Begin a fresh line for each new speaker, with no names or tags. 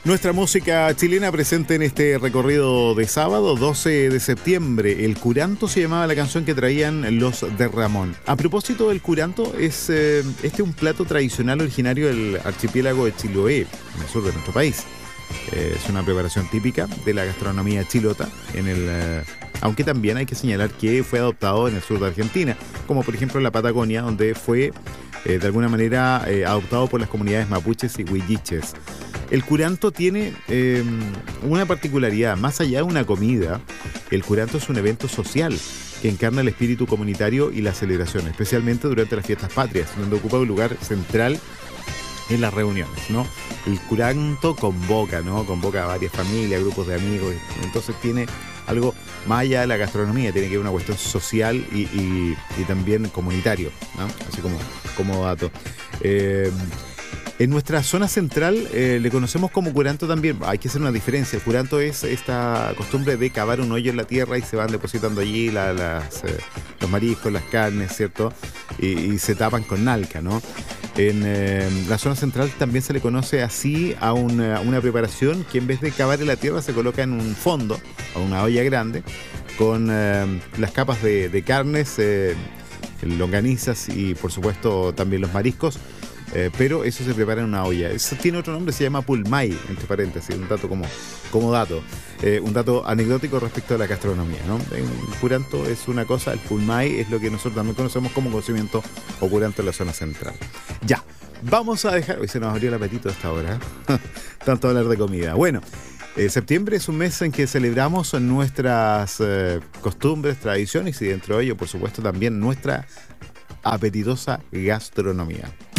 Nuestra música chilena presente en este recorrido de sábado, 12 de septiembre. El curanto se llamaba la canción que traían los de Ramón. A propósito del curanto, es un plato tradicional originario del archipiélago de Chiloé, en el sur de nuestro país. Es una preparación típica de la gastronomía chilota, aunque también hay que señalar que fue adoptado en el sur de Argentina, como por ejemplo en la Patagonia, donde fue de alguna manera adoptado por las comunidades mapuches y huilliches. El curanto tiene una particularidad. Más allá de una comida, el curanto es un evento social que encarna el espíritu comunitario y la celebración, especialmente durante las fiestas patrias, donde ocupa un lugar central en las reuniones, ¿no? El curanto convoca, ¿no? Convoca a varias familias, grupos de amigos. Entonces tiene algo más allá de la gastronomía, tiene que ver una cuestión social y también comunitario, ¿no? Así como dato. En nuestra zona central le conocemos como curanto también. Hay que hacer una diferencia. El curanto es esta costumbre de cavar un hoyo en la tierra y se van depositando allí los mariscos, las carnes, ¿cierto? Y se tapan con nalca, ¿no? En la zona central también se le conoce así a una preparación que en vez de cavar en la tierra se coloca en un fondo, a una olla grande, con las capas de carnes, longanizas y por supuesto también los mariscos. Pero eso se prepara en una olla. Eso tiene otro nombre, se llama pulmay, entre paréntesis, un dato como dato. Un dato anecdótico respecto a la gastronomía, ¿no? El curanto es una cosa, el pulmay es lo que nosotros también conocemos como cocimiento o curanto en la zona central. Ya, vamos a dejar... Hoy se nos abrió el apetito a esta hora, ¿eh? Tanto hablar de comida. Bueno, septiembre es un mes en que celebramos nuestras costumbres, tradiciones y dentro de ello, por supuesto, también nuestra apetitosa gastronomía.